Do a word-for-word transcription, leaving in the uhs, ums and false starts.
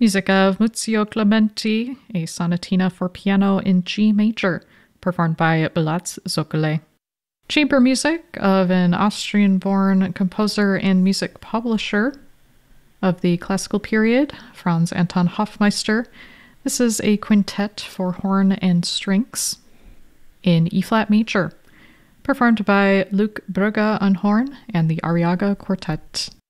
Music of Muzio Clementi, a sonatina for piano in G major, performed by Bulatz Zoccole. Chamber music of an Austrian-born composer and music publisher of the classical period, Franz Anton Hofmeister. This is a quintet for horn and strings in E-flat major, performed by Luc Brugge on horn and the Arriaga Quartet.